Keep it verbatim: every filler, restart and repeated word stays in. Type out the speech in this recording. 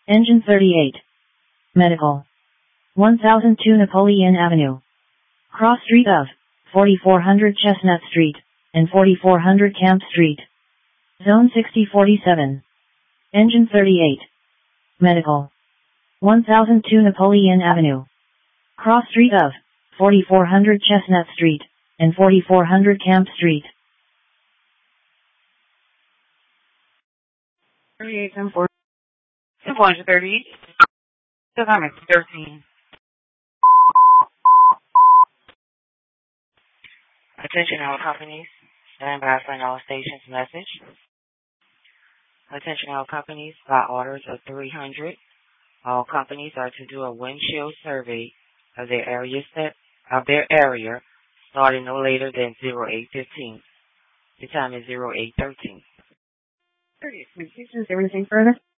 Engine thirty-eight. Medical. one thousand two Napoleon Avenue. Cross street of forty-four hundred Chestnut Street and forty-four hundred Camp Street. Zone sixty forty-seven. Engine thirty-eight. Medical. one thousand two Napoleon Avenue. Cross street of forty-four hundred Chestnut Street and forty-four hundred Camp Street. thirty-eight, ten four. ten four thirty-eight. Still coming. thirteen. Attention all companies. Stand by for all stations message. Attention all companies. By orders of three hundred. All companies are to do a windshield survey of their area set of their area starting no later than zero eight fifteen. The time is zero eight thirteen. thirty-eight communications. Anything further?